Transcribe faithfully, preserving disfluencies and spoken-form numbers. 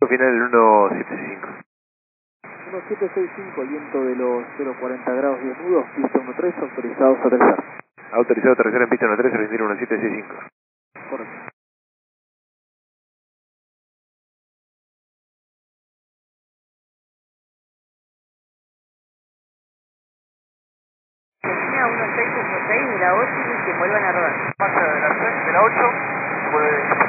final el uno siete seis cinco. uno siete seis cinco, viento de los cero cuarenta grados diez nudos, pista uno tres, autorizados a aterrizar. Autorizado a aterrizar en pista uno tres, rendir uno siete seis cinco. Correcto. Argentina uno seis uno seis de la ocho y que vuelvan a rodar. Pasa de la, de la ocho, vuelve